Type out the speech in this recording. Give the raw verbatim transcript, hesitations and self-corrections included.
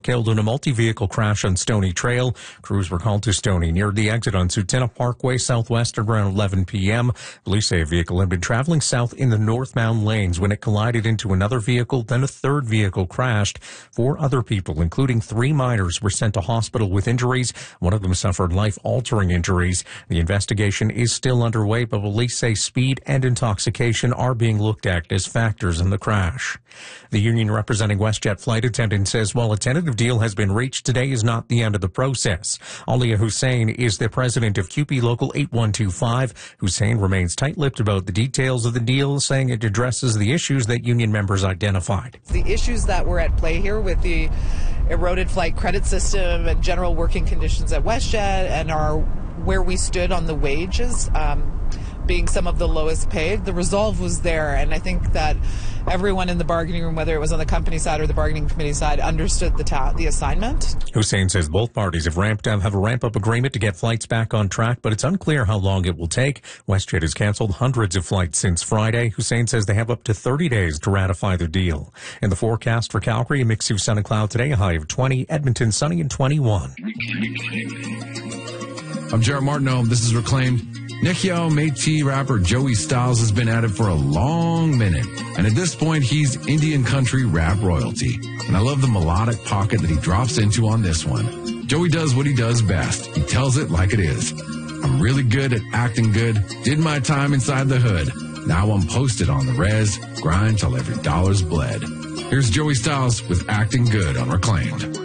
Killed in a multi-vehicle crash on Stony Trail. Crews were called to Stony near the exit on Sutina Parkway southwest around eleven p.m. Police say a vehicle had been traveling south in the northbound lanes when it collided into another vehicle. Then a third vehicle crashed. Four other people, including three minors, were sent to hospital with injuries. One of them suffered life-altering injuries. The investigation is still underway, but police say speed and intoxication are being looked at as factors in the crash. The union representing WestJet flight attendants says while a tentative deal has been reached, today is not the end of the process. Alia Hussein is the president of C U P E Local eight one two five. Hussein remains tight-lipped about the details of the deal, saying it addresses the issues that union members identified. The issues that were at play here with the eroded flight credit system and general working conditions at WestJet and our where we stood on the wages, um, being some of the lowest paid, the resolve was there, and I think that everyone in the bargaining room, whether it was on the company side or the bargaining committee side, understood the ta- the assignment. Hussein says both parties have ramped up, have a ramp-up agreement to get flights back on track, but it's unclear how long it will take. WestJet has canceled hundreds of flights since Friday. Hussein says they have up to thirty days to ratify the deal. In the forecast for Calgary, a mix of sun and cloud today, a high of twenty. Edmonton, sunny and twenty-one. I'm Jared Martineau. This is Reclaimed. Nick Yo, Métis rapper Joey Styles has been at it for a long minute, and at this point, he's Indian country rap royalty. And I love the melodic pocket that he drops into on this one. Joey does what he does best. He tells it like it is. I'm really good at acting good, did my time inside the hood. Now I'm posted on the res, grind till every dollar's bled. Here's Joey Styles with Acting Good on Reclaimed.